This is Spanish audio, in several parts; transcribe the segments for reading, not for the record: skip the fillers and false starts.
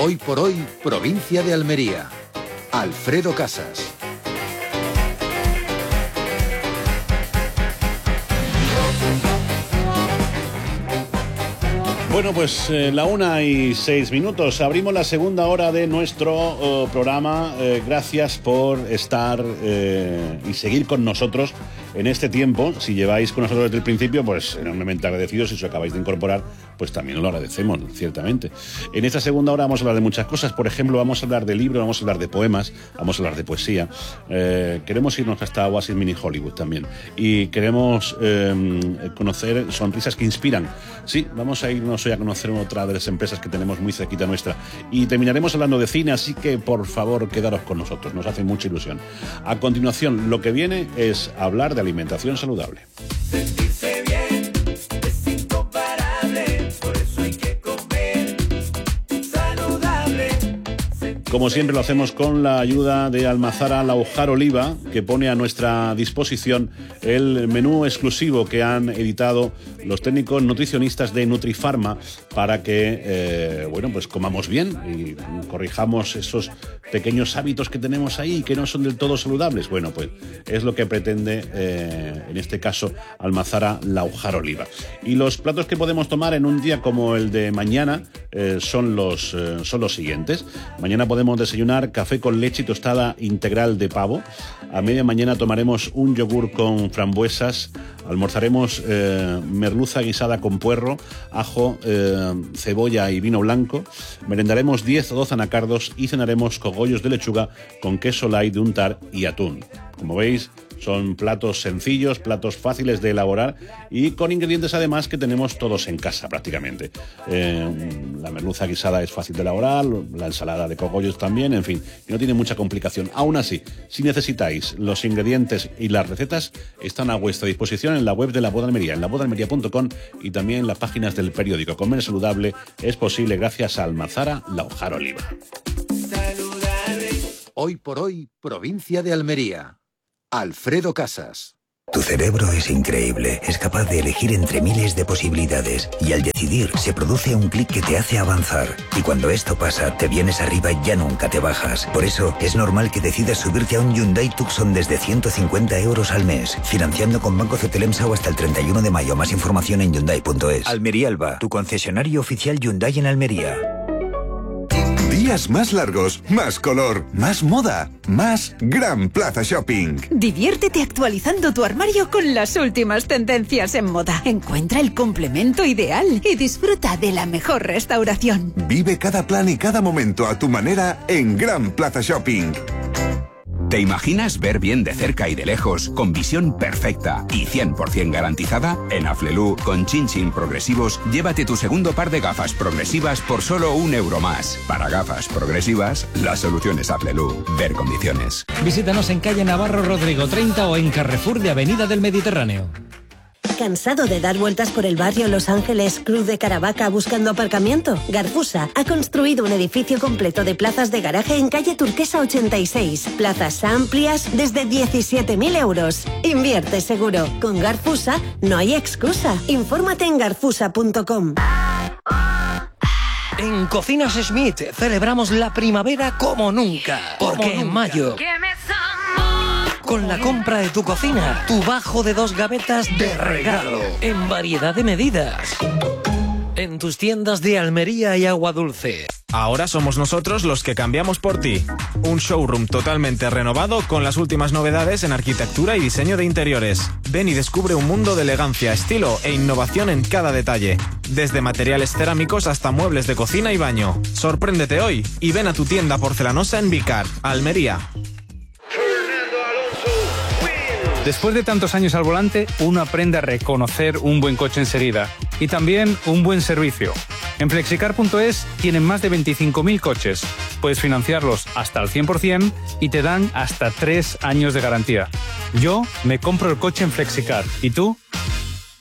Hoy por hoy, provincia de Almería. Alfredo Casas. Bueno, pues la 1:06. Abrimos la segunda hora de nuestro programa. Gracias por estar y seguir con nosotros en este tiempo. Si lleváis con nosotros desde el principio, pues enormemente agradecidos. Si os acabáis de incorporar, pues también os lo agradecemos, ciertamente. En esta segunda hora vamos a hablar de muchas cosas. Por ejemplo, vamos a hablar de libros, vamos a hablar de poemas, vamos a hablar de poesía. Queremos irnos hasta Oasis Mini Hollywood también. Y queremos conocer sonrisas que inspiran. Sí, vamos a irnos hoy a conocer otra de las empresas que tenemos muy cerquita nuestra. Y terminaremos hablando de cine, así que por favor quedaros con nosotros, nos hace mucha ilusión. A continuación, lo que viene es hablar de alimentación saludable. Sentirse bien es incomparable, por eso hay que comer saludable. Como siempre lo hacemos con la ayuda de Almazara Laujar Oliva, que pone a nuestra disposición el menú exclusivo que han editado los técnicos nutricionistas de Nutrifarma para que, pues comamos bien y corrijamos esos pequeños hábitos que tenemos ahí que no son del todo saludables. Bueno, pues es lo que pretende, en este caso, Almazara Laujar Oliva. Y los platos que podemos tomar en un día como el de mañana son los siguientes. Mañana podemos desayunar café con leche y tostada integral de pavo. A media mañana tomaremos un yogur con frambuesas. Almorzaremos merluza guisada con puerro, ajo, cebolla y vino blanco. Merendaremos 10 o 12 anacardos y cenaremos cogollos de lechuga con queso light de untar y atún. Como veis, son platos sencillos, platos fáciles de elaborar y con ingredientes además que tenemos todos en casa prácticamente. La merluza guisada es fácil de elaborar, la ensalada de cogollos también, en fin, no tiene mucha complicación. Aún así, si necesitáis los ingredientes y las recetas, están a vuestra disposición en la web de La Voz de Almería, en lavozdealmería.com y también en las páginas del periódico. Comer saludable es posible gracias a Almazara Laujar Oliva. Hoy por hoy, provincia de Almería. Alfredo Casas. Tu cerebro es increíble, es capaz de elegir entre miles de posibilidades y al decidir se produce un clic que te hace avanzar. Y cuando esto pasa, te vienes arriba y ya nunca te bajas. Por eso es normal que decidas subirte a un Hyundai Tucson desde 150 euros al mes, financiando con Banco Cetelemsa o hasta el 31 de mayo. Más información en Hyundai.es. Almería Alba, tu concesionario oficial Hyundai en Almería. Días más largos, más color, más moda, más Gran Plaza Shopping. Diviértete actualizando tu armario con las últimas tendencias en moda. Encuentra el complemento ideal y disfruta de la mejor restauración. Vive cada plan y cada momento a tu manera en Gran Plaza Shopping. ¿Te imaginas ver bien de cerca y de lejos, con visión perfecta y 100% garantizada? En Aflelu, con Chin Chin Progresivos, llévate tu segundo par de gafas progresivas por solo €1 más. Para gafas progresivas, la solución es Aflelu. Ver condiciones. Visítanos en calle Navarro Rodrigo 30 o en Carrefour de Avenida del Mediterráneo. ¿Cansado de dar vueltas por el barrio Los Ángeles, Cruz de Caravaca buscando aparcamiento? Garfusa ha construido un edificio completo de plazas de garaje en calle Turquesa 86. Plazas amplias desde 17.000 euros. Invierte seguro. Con Garfusa no hay excusa. Infórmate en garfusa.com. En Cocinas Smith celebramos la primavera como nunca. Porque en mayo, con la compra de tu cocina, tu bajo de 2 gavetas de regalo, en variedad de medidas. En tus tiendas de Almería y Agua Dulce. Ahora somos nosotros los que cambiamos por ti. Un showroom totalmente renovado con las últimas novedades en arquitectura y diseño de interiores. Ven y descubre un mundo de elegancia, estilo e innovación en cada detalle. Desde materiales cerámicos hasta muebles de cocina y baño. Sorpréndete hoy y ven a tu tienda porcelanosa en Vicar, Almería. Después de tantos años al volante, uno aprende a reconocer un buen coche enseguida y también un buen servicio. En Flexicar.es tienen más de 25.000 coches. Puedes financiarlos hasta el 100% y te dan hasta 3 años de garantía. Yo me compro el coche en Flexicar. ¿Y tú?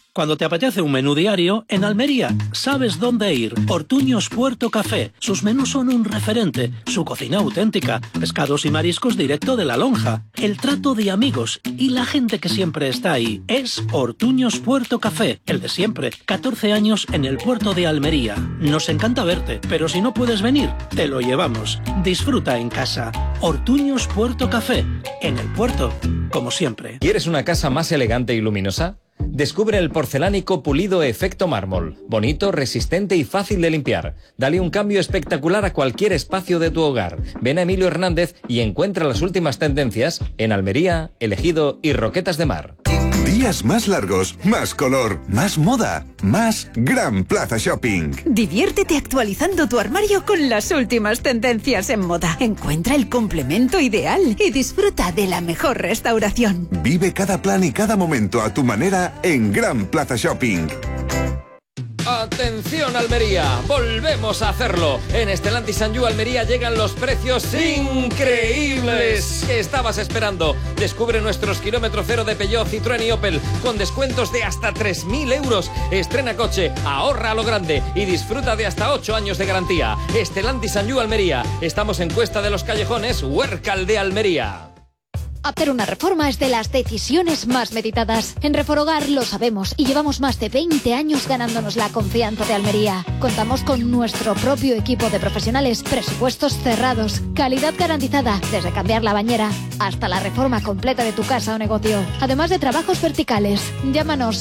Cuando te apetece un menú diario, en Almería sabes dónde ir. Ortuños Puerto Café. Sus menús son un referente. Su cocina auténtica. Pescados y mariscos directo de la lonja. El trato de amigos y la gente que siempre está ahí. Es Ortuños Puerto Café, el de siempre. 14 años en el puerto de Almería. Nos encanta verte, pero si no puedes venir, te lo llevamos. Disfruta en casa. Ortuños Puerto Café. En el puerto, como siempre. ¿Quieres una casa más elegante y luminosa? Descubre el porcelánico pulido efecto mármol. Bonito, resistente y fácil de limpiar. Dale un cambio espectacular a cualquier espacio de tu hogar. Ven a Emilio Hernández y encuentra las últimas tendencias en Almería, El Ejido y Roquetas de Mar. Días más largos, más color, más moda, más Gran Plaza Shopping. Diviértete actualizando tu armario con las últimas tendencias en moda. Encuentra el complemento ideal y disfruta de la mejor restauración. Vive cada plan y cada momento a tu manera en Gran Plaza Shopping. ¡Atención Almería! ¡Volvemos a hacerlo! En Stellantis Sanju Almería llegan los precios increíbles que estabas esperando. Descubre nuestros kilómetro cero de Peugeot, Citroën y Opel con descuentos de hasta 3.000 euros. Estrena coche, ahorra a lo grande y disfruta de hasta 8 años de garantía. Stellantis Sanju Almería. Estamos en Cuesta de los Callejones, Huércal de Almería. Hacer una reforma es de las decisiones más meditadas. En Reforogar lo sabemos y llevamos más de 20 años ganándonos la confianza de Almería. Contamos con nuestro propio equipo de profesionales, presupuestos cerrados, calidad garantizada, desde cambiar la bañera hasta la reforma completa de tu casa o negocio. Además de trabajos verticales. Llámanos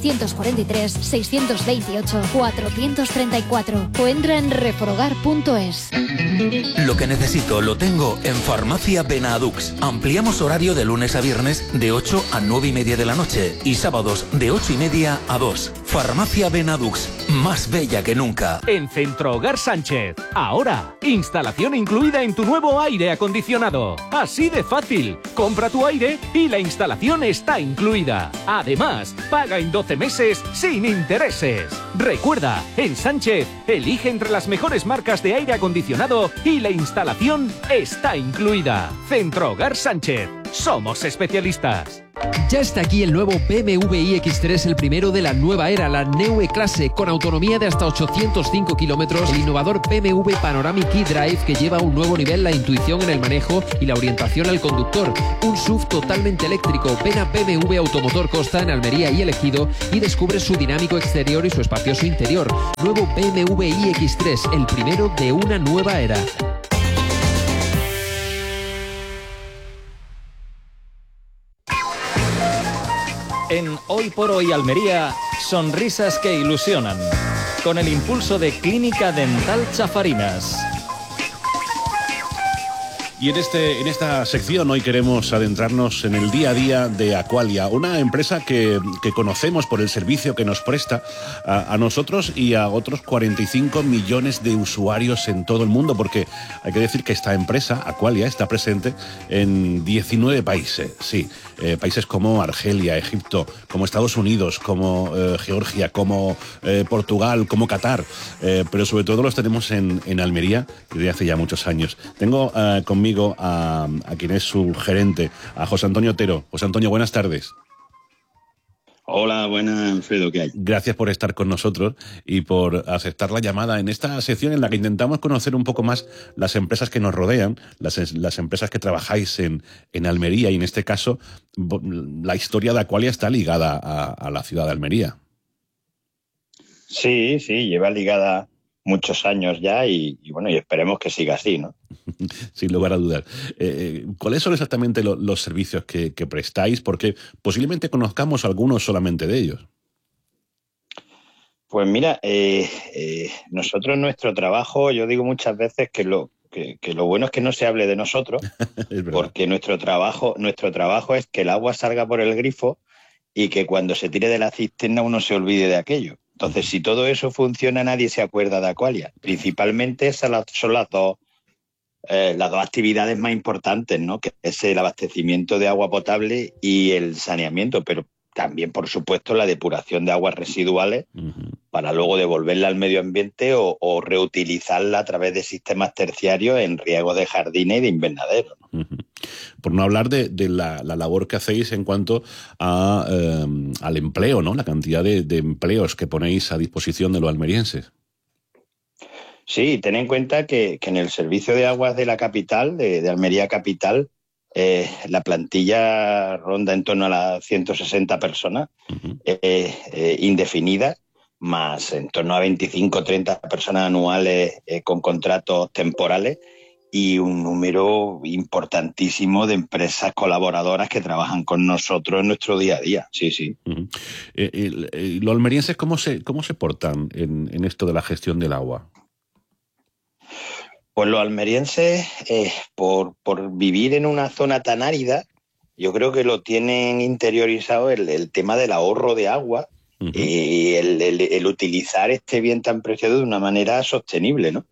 643-628-434 o entra en reforogar.es. Lo que necesito lo tengo en Farmacia Benadux. Ampliamos horario de lunes a viernes de 8 a 9 y media de la noche y sábados de 8 y media a 2. Farmacia Benadux, más bella que nunca. En Centro Hogar Sánchez. Ahora, instalación incluida en tu nuevo aire acondicionado. Así de fácil. Compra tu aire y la instalación está incluida. Además, paga en 12 meses sin intereses. Recuerda, en Sánchez, elige entre las mejores marcas de aire acondicionado y la instalación está incluida. Centro Hogar Sánchez. Somos especialistas. Ya está aquí el nuevo BMW iX3, el primero de la nueva era, la Neue Klasse, con autonomía de hasta 805 kilómetros, el innovador BMW Panoramic eDrive que lleva a un nuevo nivel la intuición en el manejo y la orientación al conductor, un SUV totalmente eléctrico. Ven a BMW Automotor Costa en Almería y El Ejido y descubre su dinámico exterior y su espacioso interior. Nuevo BMW iX3, el primero de una nueva era. En Hoy por Hoy Almería, sonrisas que ilusionan. Con el impulso de Clínica Dental Chafarinas. Y en esta sección hoy queremos adentrarnos en el día a día de Aqualia, una empresa que conocemos por el servicio que nos presta a nosotros y a otros 45 millones de usuarios en todo el mundo, porque hay que decir que esta empresa, Aqualia, está presente en 19 países, sí, países como Argelia, Egipto, como Estados Unidos, como Georgia, como Portugal, como Qatar, pero sobre todo los tenemos en Almería desde hace ya muchos años. Tengo conmigo a quien es su gerente, a José Antonio Otero. José Antonio, buenas tardes. Hola, buenas, Alfredo, ¿qué hay? Gracias por estar con nosotros y por aceptar la llamada en esta sección en la que intentamos conocer un poco más las empresas que nos rodean, las empresas que trabajáis en Almería, y en este caso la historia de Aqualia está ligada a la ciudad de Almería. Sí, lleva ligada muchos años ya y bueno, y esperemos que siga así, ¿no? Sin lugar a dudar. ¿Cuáles son exactamente los servicios que prestáis? Porque posiblemente conozcamos algunos solamente de ellos. Pues mira, nosotros nuestro trabajo, yo digo muchas veces que lo bueno es que no se hable de nosotros, porque nuestro trabajo es que el agua salga por el grifo y que cuando se tire de la cisterna uno se olvide de aquello. Entonces, si todo eso funciona, nadie se acuerda de Aqualia. Principalmente esas son las dos actividades más importantes, ¿no? Que es el abastecimiento de agua potable y el saneamiento, pero también, por supuesto, la depuración de aguas residuales para luego devolverla al medio ambiente o reutilizarla a través de sistemas terciarios en riego de jardines y de invernaderos, ¿no? Por no hablar de la labor que hacéis en cuanto al empleo, ¿no? La cantidad de empleos que ponéis a disposición de los almerienses. Sí, ten en cuenta que en el servicio de aguas de la capital, de Almería Capital, la plantilla ronda en torno a las 160 personas indefinidas, más en torno a 25 o 30 personas anuales con contratos temporales y un número importantísimo de empresas colaboradoras que trabajan con nosotros en nuestro día a día. Sí, sí. ¿Los almerienses cómo se portan en esto de la gestión del agua? Pues los almerienses, por vivir en una zona tan árida, yo creo que lo tienen interiorizado el tema del ahorro de agua y el utilizar este bien tan preciado de una manera sostenible, ¿no?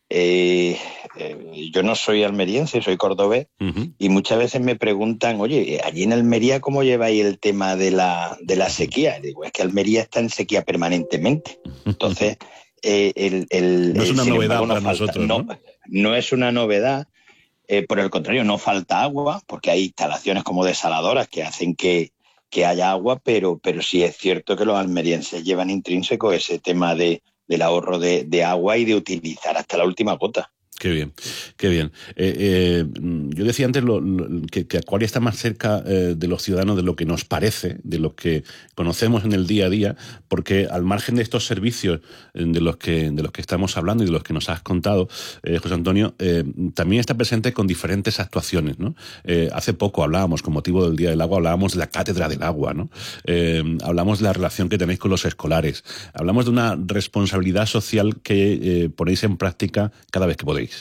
Yo no soy almeriense, soy cordobés, y muchas veces me preguntan, oye, allí en Almería, ¿cómo lleváis el tema de la sequía? Y digo, es que Almería está en sequía permanentemente. Entonces, no es una novedad para nosotros, ¿no? No es una novedad, por el contrario, no falta agua, porque hay instalaciones como desaladoras que hacen que haya agua, pero sí es cierto que los almerienses llevan intrínseco ese tema del ahorro de agua y de utilizar hasta la última gota. Qué bien, qué bien. Yo decía antes que Aqualia está más cerca de los ciudadanos de lo que nos parece, de lo que conocemos en el día a día, porque al margen de estos servicios de los que estamos hablando y de los que nos has contado, José Antonio, también está presente con diferentes actuaciones, ¿no? Hace poco hablábamos, con motivo del Día del Agua, hablábamos de la Cátedra del Agua, ¿no? Hablamos de la relación que tenéis con los escolares, hablamos de una responsabilidad social que ponéis en práctica cada vez que podéis.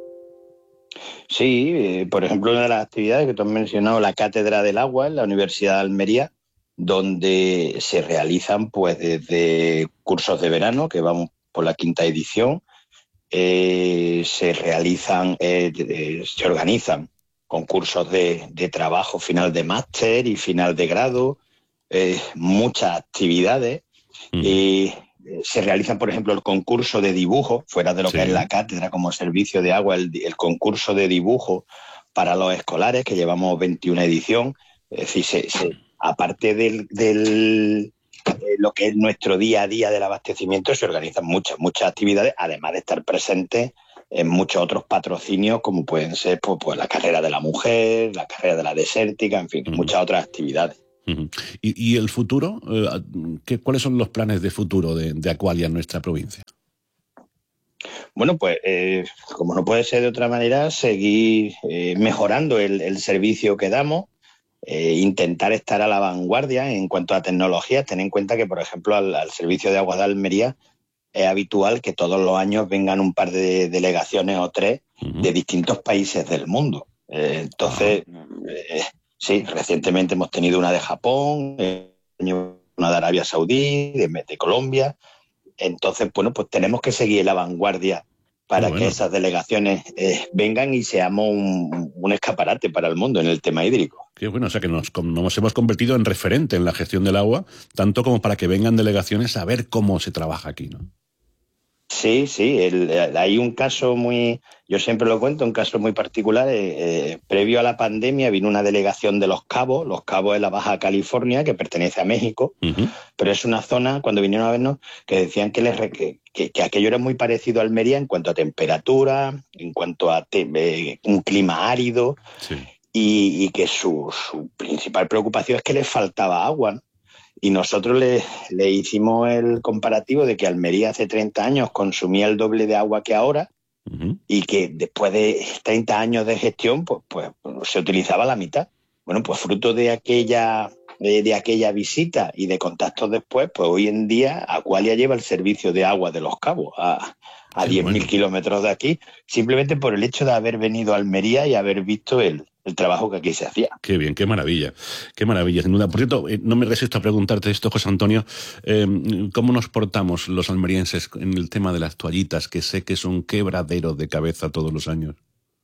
Sí, por ejemplo, una de las actividades que tú has mencionado, la Cátedra del Agua en la Universidad de Almería, donde se realizan pues desde cursos de verano, que vamos por la 5ª edición, se organizan concursos de trabajo final de máster y final de grado, muchas actividades. Se realizan, por ejemplo, el concurso de dibujo, fuera de lo que es la cátedra como servicio de agua, el concurso de dibujo para los escolares, que llevamos 21 edición. Es decir, aparte de lo que es nuestro día a día del abastecimiento, se organizan muchas actividades, además de estar presentes en muchos otros patrocinios, como pueden ser pues la carrera de la mujer, la carrera de la desértica, en fin, muchas otras actividades. ¿Y el futuro? ¿Cuáles son los planes de futuro de Aqualia en nuestra provincia? Bueno, pues como no puede ser de otra manera, seguir mejorando el servicio que damos, intentar estar a la vanguardia en cuanto a tecnologías. Ten en cuenta que, por ejemplo, al servicio de aguas de Almería es habitual que todos los años vengan un par de delegaciones o 3 de distintos países del mundo. Entonces... Sí, recientemente hemos tenido una de Japón, una de Arabia Saudí, de Colombia. Entonces, bueno, pues tenemos que seguir en la vanguardia para que esas delegaciones vengan y seamos un escaparate para el mundo en el tema hídrico. Qué bueno, o sea que nos hemos convertido en referente en la gestión del agua, tanto como para que vengan delegaciones a ver cómo se trabaja aquí, ¿no? Sí, hay un caso yo siempre lo cuento, un caso muy particular. Previo a la pandemia vino una delegación de Los Cabos es la Baja California, que pertenece a México, pero es una zona, cuando vinieron a vernos, que decían que aquello era muy parecido a Almería en cuanto a temperatura, en cuanto a un clima árido, y que su principal preocupación es que les faltaba agua, ¿no? Y nosotros le hicimos el comparativo de que Almería hace 30 años consumía el doble de agua que ahora y que después de 30 años de gestión pues se utilizaba la mitad. Bueno, pues fruto de aquella visita y de contactos después, pues hoy en día Aqualia lleva el servicio de agua de Los Cabos a 10.000 kilómetros de aquí, simplemente por el hecho de haber venido a Almería y haber visto el trabajo que aquí se hacía. Qué bien, qué maravilla, sin duda. Por cierto, no me resisto a preguntarte esto, José Antonio, ¿cómo nos portamos los almerienses en el tema de las toallitas, que sé que es un quebradero de cabeza todos los años?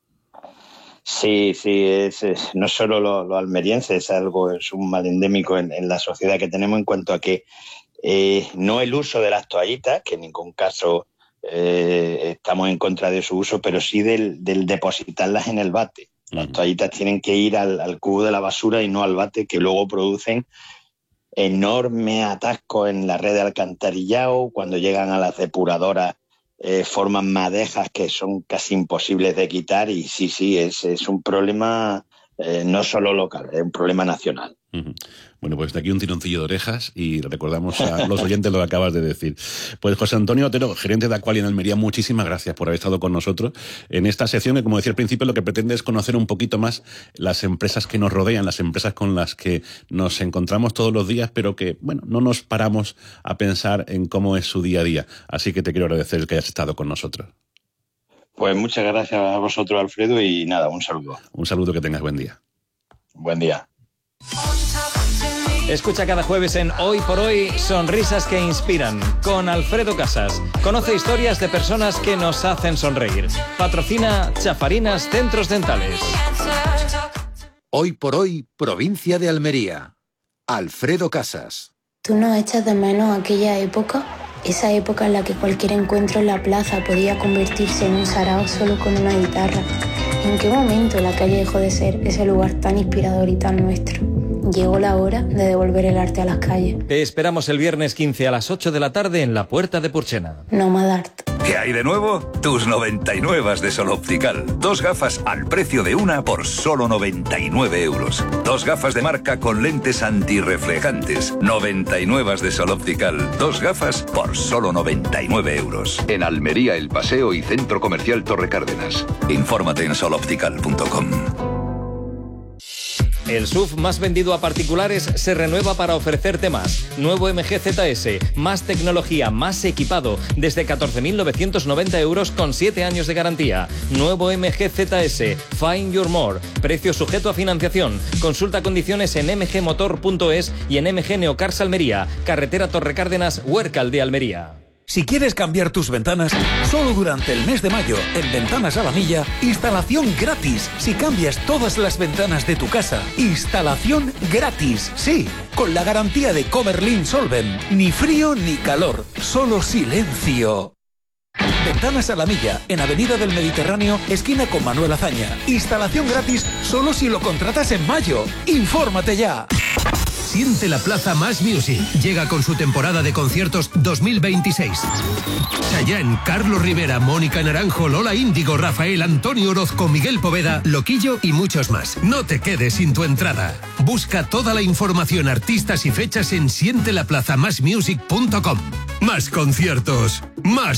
Sí, no solo los almerienses, es un mal endémico en la sociedad que tenemos en cuanto a que no el uso de las toallitas, que en ningún caso estamos en contra de su uso, pero sí del depositarlas en el váter. Las toallitas tienen que ir al cubo de la basura y no al váter, que luego producen enorme atasco en la red de alcantarillado. Cuando llegan a las depuradoras forman madejas que son casi imposibles de quitar y sí, es un problema no solo local, es un problema nacional. Bueno, pues de aquí un tironcillo de orejas y recordamos a los oyentes lo que acabas de decir. Pues José Antonio Otero, gerente de Aqualia en Almería, muchísimas gracias por haber estado con nosotros en esta sección que, como decía al principio, lo que pretende es conocer un poquito más las empresas que nos rodean, las empresas con las que nos encontramos todos los días, pero que, bueno, no nos paramos a pensar en cómo es su día a día. Así que te quiero agradecer que hayas estado con nosotros. Pues muchas gracias a vosotros, Alfredo, y nada, un saludo. Un saludo, que tengas buen día. Buen día. Escucha cada jueves en Hoy por Hoy sonrisas que inspiran con Alfredo Casas. Conoce historias de personas que nos hacen sonreír. Patrocina Chafarinas Centros Dentales. Hoy por Hoy, provincia de Almería. Alfredo Casas. ¿Tú no echas de menos aquella época? Esa época en la que cualquier encuentro en la plaza podía convertirse en un sarao solo con una guitarra. ¿En qué momento la calle dejó de ser ese lugar tan inspirador y tan nuestro? Llegó la hora de devolver el arte a las calles. Te esperamos el viernes 15 a las 8 de la tarde en la Puerta de Purchena. Nomad Art. ¿Qué hay de nuevo? Tus 99 de Sol Optical. 2 gafas al precio de una por solo 99 euros. 2 gafas de marca con lentes antirreflejantes. 99 de Sol Optical. 2 gafas por solo 99 euros. En Almería, El Paseo y Centro Comercial Torre Cárdenas. Infórmate en soloptical.com. El SUV más vendido a particulares se renueva para ofrecerte más. Nuevo MG ZS, más tecnología, más equipado, desde 14.990 euros con 7 años de garantía. Nuevo MG ZS, Find Your More, precio sujeto a financiación. Consulta condiciones en mgmotor.es y en MG Neocars Almería, carretera Torre Cárdenas, Huércal de Almería. Si quieres cambiar tus ventanas, solo durante el mes de mayo, en Ventanas a la Milla, instalación gratis. Si cambias todas las ventanas de tu casa, instalación gratis. Sí, con la garantía de Comerlin Solven. Ni frío ni calor, solo silencio. Ventanas a la Milla, en Avenida del Mediterráneo, esquina con Manuel Azaña. Instalación gratis solo si lo contratas en mayo. ¡Infórmate ya! Siente la Plaza Más Music. Llega con su temporada de conciertos 2026. Chayanne, Carlos Rivera, Mónica Naranjo, Lola Índigo, Rafael, Antonio Orozco, Miguel Poveda, Loquillo y muchos más. No te quedes sin tu entrada. Busca toda la información, artistas y fechas en sientelaplazamasmusic.com. Más conciertos, más